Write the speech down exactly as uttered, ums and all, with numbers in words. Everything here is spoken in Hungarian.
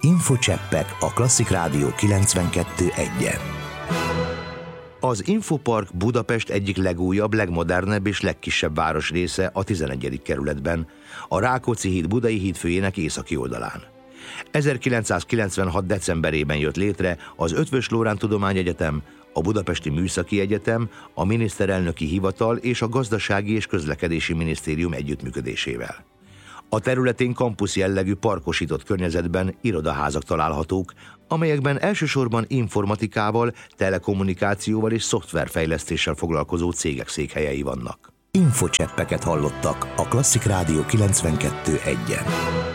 Infocseppek a Klasszik Rádió kilencvenkettő egyen. Az Infopark Budapest egyik legújabb, legmodernebb és legkisebb városrésze a tizenegyedik kerületben, a Rákóczi híd Budai hídfőjének északi oldalán. ezerkilencszázkilencvenhat. decemberében jött létre az Eötvös Loránd Tudományegyetem, a Budapesti Műszaki Egyetem, a Miniszterelnöki Hivatal és a Gazdasági és Közlekedési Minisztérium együttműködésével. A területén kampusz jellegű parkosított környezetben irodaházak találhatók, amelyekben elsősorban informatikával, telekommunikációval és szoftverfejlesztéssel foglalkozó cégek székhelyei vannak. Infocseppeket hallottak a Klasszik Rádió kilencvenkettő egyen.